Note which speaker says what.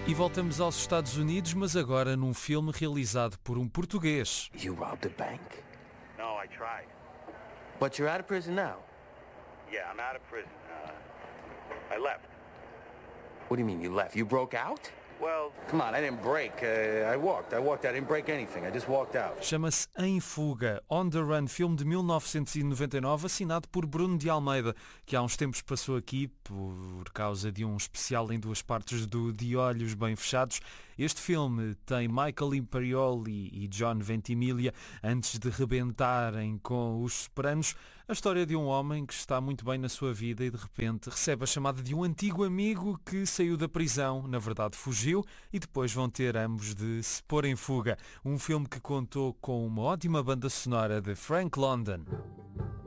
Speaker 1: E voltamos aos Estados Unidos, mas agora num filme realizado por um português.
Speaker 2: You robbed a bank?
Speaker 3: No, I tried.
Speaker 2: But you're out of prison now.
Speaker 3: Yeah, I'm out of prison. I left.
Speaker 2: What do you mean you left? You broke out?
Speaker 3: Well,
Speaker 2: Come on, I didn't break. I walked. I didn't break anything. I just walked out.
Speaker 1: Chama-se Em Fuga, On the Run, filme de 1999, assinado por Bruno de Almeida, que há uns tempos passou aqui por causa de um especial em duas partes do De Olhos Bem Fechados. Este filme tem Michael Imperioli e John Ventimiglia antes de rebentarem com Os Sopranos. A história de um homem que está muito bem na sua vida e de repente recebe a chamada de um antigo amigo que saiu da prisão, na verdade fugiu, e depois vão ter ambos de se pôr em fuga. Um filme que contou com uma ótima banda sonora de Frank London.